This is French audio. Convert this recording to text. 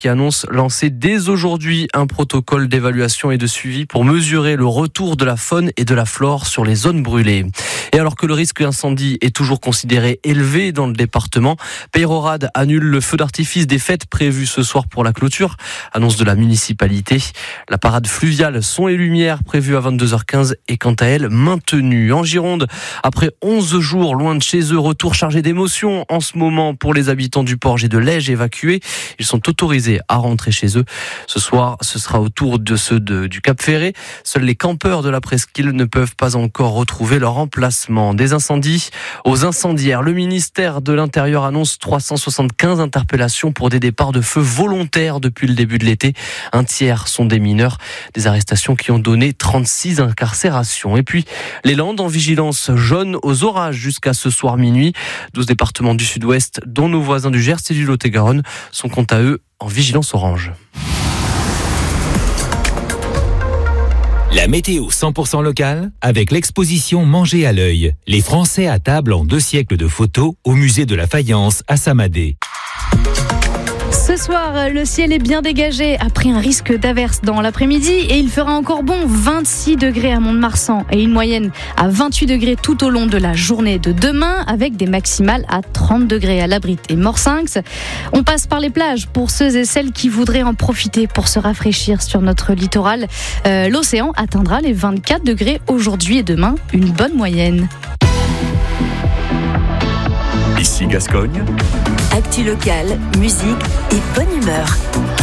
qui annonce lancer dès aujourd'hui un protocole d'évaluation et de suivi pour mesurer le retour de la faune et de la flore sur les zones brûlées. Et alors que le risque d'incendie est toujours considéré élevé dans le département, Peyrorade annule le feu d'artifice des fêtes prévues ce soir pour la clôture, annonce de la municipalité. La parade fluviale Son et Lumière prévue à 22h15 est quant à elle maintenue. En Gironde, après 11 jours loin de chez eux, retour chargé d'émotions en ce moment pour les habitants du Porge et de Lège évacués. Ils sont autorisés à rentrer chez eux. Ce soir, ce sera au tour de ceux du Cap Ferré. Seuls les campeurs de la presqu'île ne peuvent pas encore retrouver leur emplacement. Des incendies aux incendiaires. Le ministère de l'Intérieur annonce 375 interpellations pour des départs de feu volontaires depuis le début de l'été. Un tiers sont des mineurs. Des arrestations qui ont donné 36 incarcérations. Et puis, les Landes en vigilance jaune aux orages jusqu'à ce soir minuit. 12 départements du sud-ouest, dont nos voisins du Gers et du Lot-et-Garonne, sont quant à eux en vigilance orange. La météo 100% locale avec l'exposition Manger à l'œil. Les Français à table en 2 siècles de photos au musée de la Fayence à Samadé. Ce soir, le ciel est bien dégagé après un risque d'averse dans l'après-midi et il fera encore bon 26 degrés à Mont-de-Marsan et une moyenne à 28 degrés tout au long de la journée de demain avec des maximales à 30 degrés à l'Abrit et Morsinx. On passe par les plages pour ceux et celles qui voudraient en profiter pour se rafraîchir sur notre littoral. L'océan atteindra les 24 degrés aujourd'hui et demain, une bonne moyenne. Ici Gascogne. Actu locale, musique et bonne humeur.